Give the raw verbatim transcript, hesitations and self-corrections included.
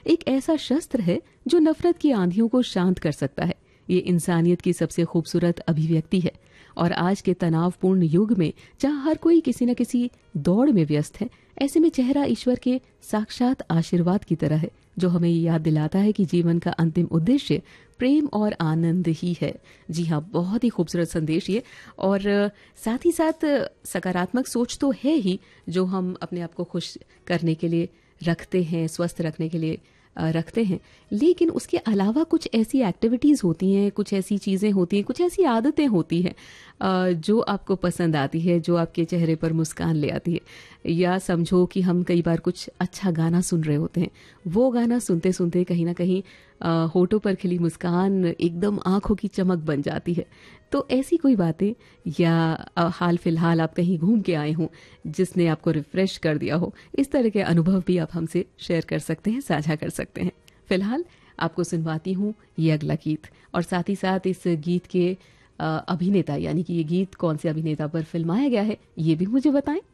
एक ऐसा शस्त्र है जो नफरत की आंधियों को शांत कर सकता है। ये इंसानियत की सबसे खूबसूरत अभिव्यक्ति है। और आज के तनावपूर्ण युग में जहां हर कोई किसी न किसी दौड़ में व्यस्त है, ऐसे में चेहरा ईश्वर के साक्षात आशीर्वाद की तरह है, जो हमें ये याद दिलाता है कि जीवन का अंतिम उद्देश्य प्रेम और आनंद ही है। जी हाँ, बहुत ही खूबसूरत संदेश ये। और साथ ही साथ सकारात्मक सोच तो है ही, जो हम अपने आप को खुश करने के लिए रखते हैं, स्वस्थ रखने के लिए रखते हैं, लेकिन उसके अलावा कुछ ऐसी एक्टिविटीज़ होती हैं, कुछ ऐसी चीज़ें होती हैं, कुछ ऐसी आदतें होती हैं जो आपको पसंद आती है, जो आपके चेहरे पर मुस्कान ले आती है। या समझो कि हम कई बार कुछ अच्छा गाना सुन रहे होते हैं, वो गाना सुनते सुनते कहीं ना कहीं होठों पर खिली मुस्कान एकदम आंखों की चमक बन जाती है। तो ऐसी कोई बातें, या हाल फिलहाल आप कहीं घूम के आए हों जिसने आपको रिफ्रेश कर दिया हो, इस तरह के अनुभव भी आप हमसे शेयर कर सकते हैं, साझा कर सकते हैं। फिलहाल आपको सुनवाती हूँ ये अगला गीत, और साथ ही साथ इस गीत के अभिनेता, यानी कि ये गीत कौन से अभिनेता पर फिल्माया गया है, ये भी मुझे बताएं।